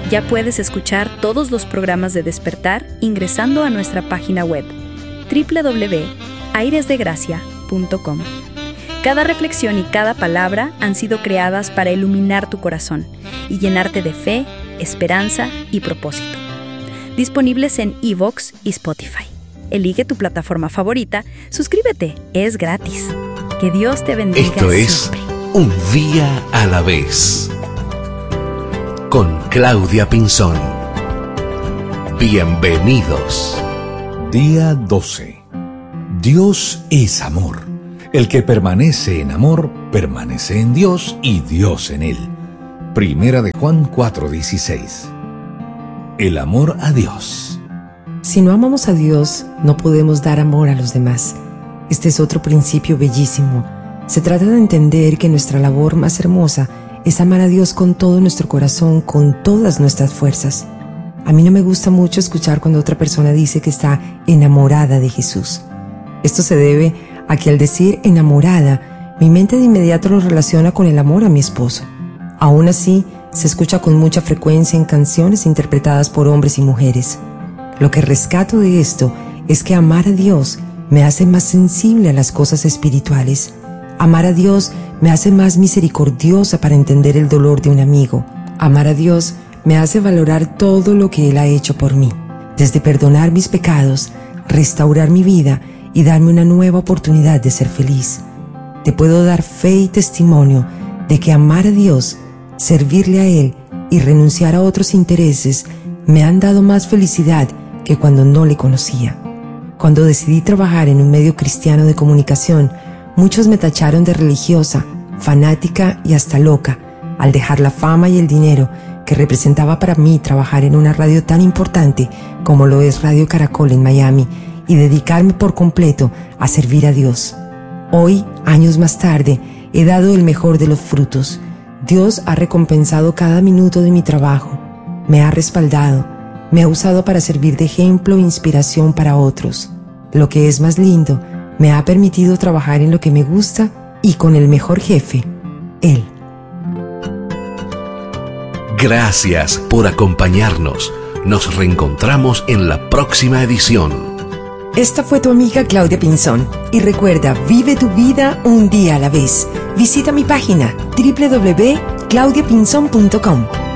Ya puedes escuchar todos los programas de Despertar ingresando a nuestra página web www.airesdegracia.com. Cada reflexión y cada palabra han sido creadas para iluminar tu corazón y llenarte de fe, esperanza y propósito. Disponibles en iVoox y Spotify. Elige tu plataforma favorita, suscríbete, es gratis. Que Dios te bendiga Esto es siempre. Un día a la vez, con Claudia Pinzón. Bienvenidos. Día 12. Dios es amor. El que permanece en amor, permanece en Dios y Dios en él. Primera de Juan 4:16. El amor a Dios. Si no amamos a Dios, no podemos dar amor a los demás. Este es otro principio bellísimo. Se trata de entender que nuestra labor más hermosa es amar a Dios con todo nuestro corazón, con todas nuestras fuerzas. A mí no me gusta mucho escuchar cuando otra persona dice que está enamorada de Jesús. Esto se debe a que al decir enamorada, mi mente de inmediato lo relaciona con el amor a mi esposo. Aún así, se escucha con mucha frecuencia en canciones interpretadas por hombres y mujeres. Lo que rescato de esto es que amar a Dios me hace más sensible a las cosas espirituales. Amar a Dios me hace más misericordiosa para entender el dolor de un amigo. Amar a Dios me hace valorar todo lo que Él ha hecho por mí, desde perdonar mis pecados, restaurar mi vida y darme una nueva oportunidad de ser feliz. Te puedo dar fe y testimonio de que amar a Dios, servirle a Él y renunciar a otros intereses me han dado más felicidad que cuando no le conocía. Cuando decidí trabajar en un medio cristiano de comunicación, muchos me tacharon de religiosa, fanática y hasta loca, al dejar la fama y el dinero que representaba para mí trabajar en una radio tan importante como lo es Radio Caracol en Miami y dedicarme por completo a servir a Dios. Hoy, años más tarde, he dado el mejor de los frutos. Dios ha recompensado cada minuto de mi trabajo, me ha respaldado, me ha usado para servir de ejemplo e inspiración para otros. Lo que es más lindo, me ha permitido trabajar en lo que me gusta y con el mejor jefe, Él. Gracias por acompañarnos. Nos reencontramos en la próxima edición. Esta fue tu amiga Claudia Pinzón. Y recuerda, vive tu vida un día a la vez. Visita mi página www.claudiapinzon.com.